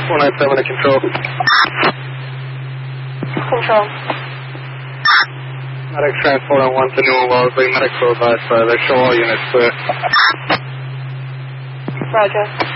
497 to control. Control. Medics transport on 1 to Newell Wellesley. Medics will advise 5. They show all units clear. Roger.